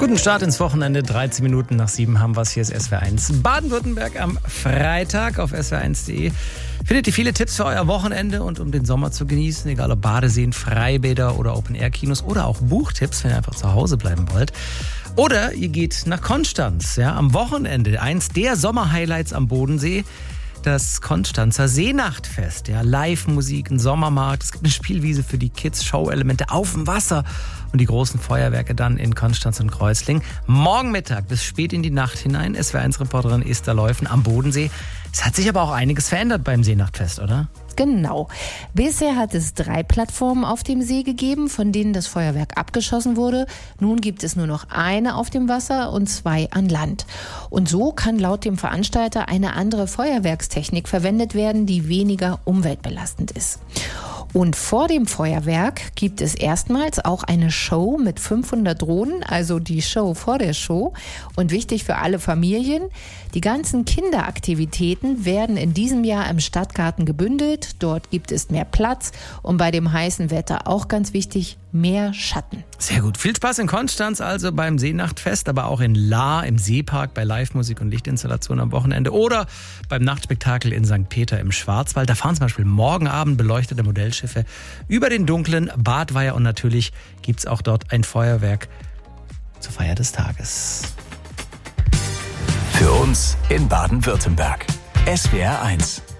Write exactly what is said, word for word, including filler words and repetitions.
Guten Start ins Wochenende, dreizehn Minuten nach sieben haben wir es. Hier ist S W R eins Baden-Württemberg am Freitag auf S W R eins punkt de. Findet ihr viele Tipps für euer Wochenende und um den Sommer zu genießen, egal ob Badeseen, Freibäder oder Open-Air-Kinos oder auch Buchtipps, wenn ihr einfach zu Hause bleiben wollt. Oder ihr geht nach Konstanz, ja, am Wochenende, eins der Sommer-Highlights am Bodensee. Das Konstanzer Seenachtfest, ja, Live-Musik, ein Sommermarkt, es gibt eine Spielwiese für die Kids, Show-Elemente auf dem Wasser und die großen Feuerwerke dann in Konstanz und Kreuzlingen. Morgen Mittag bis spät in die Nacht hinein, S W R eins Reporterin Esther Leufen am Bodensee. Es hat sich aber auch einiges verändert beim Seenachtfest, oder? Genau. Bisher hat es drei Plattformen auf dem See gegeben, von denen das Feuerwerk abgeschossen wurde. Nun gibt es nur noch eine auf dem Wasser und zwei an Land. Und so kann laut dem Veranstalter eine andere Feuerwerkstechnik verwendet werden, die weniger umweltbelastend ist. Und vor dem Feuerwerk gibt es erstmals auch eine Show mit fünfhundert Drohnen, also die Show vor der Show. Und wichtig für alle Familien, die ganzen Kinderaktivitäten werden in diesem Jahr im Stadtgarten gebündelt. Dort gibt es mehr Platz und bei dem heißen Wetter auch ganz wichtig, mehr Schatten. Sehr gut. Viel Spaß in Konstanz, also beim Seenachtfest, aber auch in Lahr im Seepark bei Live-Musik und Lichtinstallation am Wochenende oder beim Nachtspektakel in Sankt Peter im Schwarzwald. Da fahren zum Beispiel morgen Abend beleuchtete Modellschiffe über den dunklen Badweiher und natürlich gibt es auch dort ein Feuerwerk zur Feier des Tages. Für uns in Baden-Württemberg. S W R eins.